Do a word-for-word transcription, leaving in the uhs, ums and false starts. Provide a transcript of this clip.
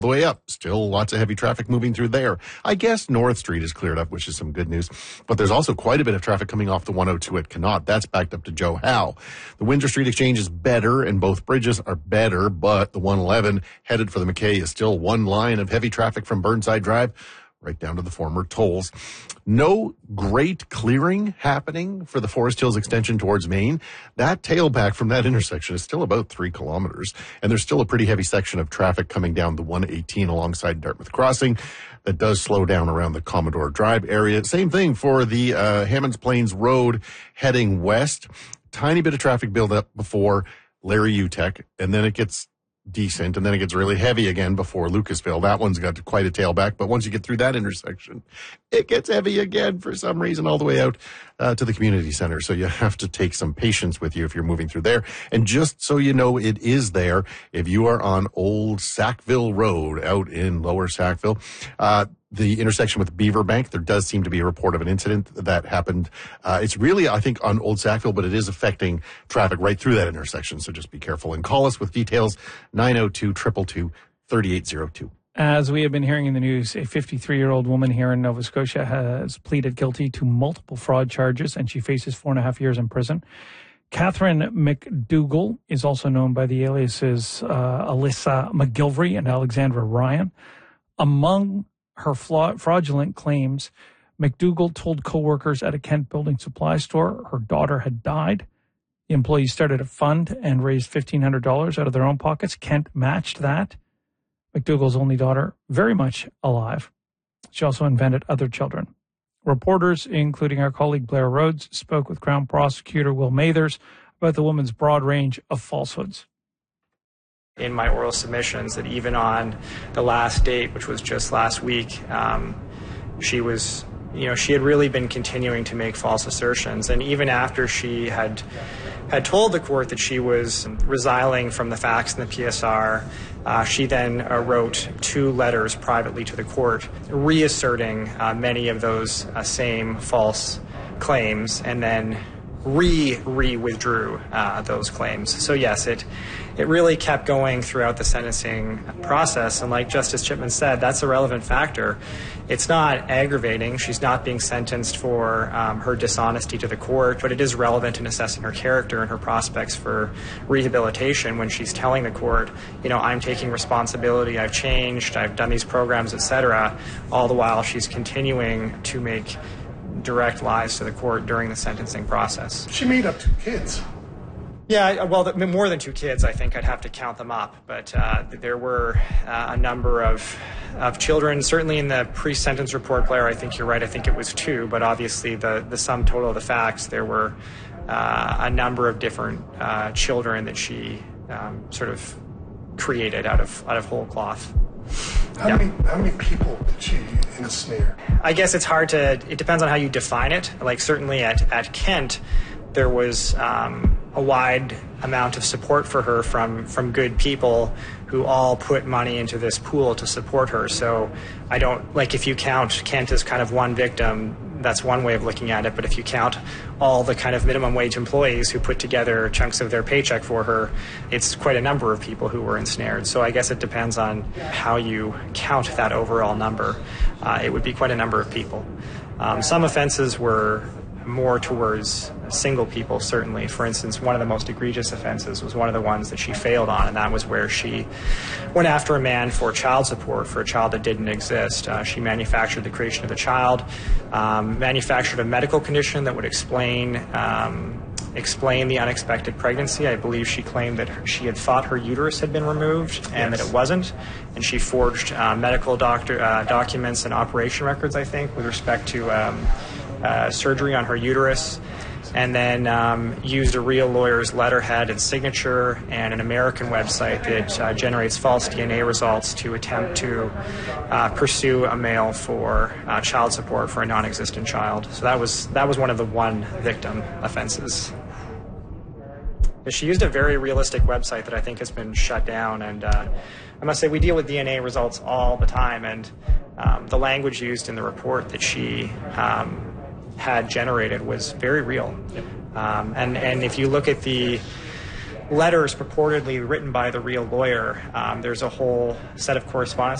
the way up. Still lots of heavy traffic moving through there. I guess North Street is cleared up, which is some good news. But there's also quite a bit of traffic coming off the one oh two at Connaught. That's backed up to Joe Howe. The Windsor Street Exchange is better, and both bridges are better, but the one eleven headed for the McKay is still one line of heavy traffic from Burnside Drive right down to the former tolls. No great clearing happening for the Forest Hills extension towards Maine. That tailback from that intersection is still about three kilometers, and there's still a pretty heavy section of traffic coming down the one eighteen alongside Dartmouth Crossing that does slow down around the Commodore Drive area. Same thing for the uh, Hammonds Plains Road heading west. Tiny bit of traffic build up before Larry Utech, and then it gets decent, and then it gets really heavy again before Lucasville. That one's got quite a tailback, but once you get through that intersection, it gets heavy again for some reason all the way out uh, to the community center. So you have to take some patience with you if you're moving through there. And just so you know, it is there. If you are on Old Sackville Road out in Lower Sackville, uh, the intersection with Beaverbank, there does seem to be a report of an incident that happened. Uh, it's really, I think, on Old Sackville, but it is affecting traffic right through that intersection. So just be careful and call us with details, nine oh two, two two two, three eight oh two. As we have been hearing in the news, a fifty-three-year-old woman here in Nova Scotia has pleaded guilty to multiple fraud charges, and she faces four and a half years in prison. Catherine McDougall is also known by the aliases uh, Alyssa McGilvery and Alexandra Ryan. Among her fraudulent claims, McDougall told coworkers at a Kent building supply store her daughter had died. The employees started a fund and raised fifteen hundred dollars out of their own pockets. Kent matched that. McDougall's only daughter, very much alive. She also invented other children. Reporters, including our colleague Blair Rhodes, spoke with Crown Prosecutor Will Mathers about the woman's broad range of falsehoods. In my oral submissions, that even on the last date, which was just last week, um, she was, you know, she had really been continuing to make false assertions. And even after she had had told the court that she was resiling from the facts in the P S R, uh, she then uh, wrote two letters privately to the court, reasserting uh, many of those uh, same false claims, and then re re withdrew uh, those claims. So yes, it it really kept going throughout the sentencing process. And like Justice Chipman said, that's a relevant factor. It's not aggravating. She's not being sentenced for um, her dishonesty to the court, but it is relevant in assessing her character and her prospects for rehabilitation when she's telling the court, you know, I'm taking responsibility, I've changed, I've done these programs, et cetera, all the while she's continuing to make direct lies to the court during the sentencing process. She made up two kids. Yeah, well, the, more than two kids, I think I'd have to count them up. But uh, there were uh, a number of of children. Certainly in the pre-sentence report, Blair, I think you're right. I think it was two. But obviously the, the sum total of the facts, there were uh, a number of different uh, children that she um, sort of created out of out of whole cloth. How yeah. many how many people did she ensnare? I guess it's hard to, it depends on how you define it. Like certainly at, at Kent, there was um, a wide amount of support for her from, from good people who all put money into this pool to support her. So I don't, like if you count Kent as kind of one victim, that's one way of looking at it. But if you count all the kind of minimum wage employees who put together chunks of their paycheck for her, it's quite a number of people who were ensnared. So I guess it depends on how you count that overall number. Uh, it would be quite a number of people. Um, some offenses were more towards single people, certainly. For instance, one of the most egregious offenses was one of the ones that she failed on, and that was where she went after a man for child support for a child that didn't exist. Uh, she manufactured the creation of the child, um, manufactured a medical condition that would explain um, explain the unexpected pregnancy. I believe she claimed that her, she had thought her uterus had been removed and yes. that it wasn't, and she forged uh, medical doctor uh, documents and operation records, I think, with respect to um, uh, surgery on her uterus, and then um, used a real lawyer's letterhead and signature and an American website that uh, generates false D N A results to attempt to uh, pursue a male for uh, child support for a non-existent child. So that was that was one of the one victim offenses. She used a very realistic website that I think has been shut down, and uh, I must say we deal with D N A results all the time, and um, the language used in the report that she um, had generated was very real. Um, and, and if you look at the letters purportedly written by the real lawyer. Um, there's a whole set of correspondence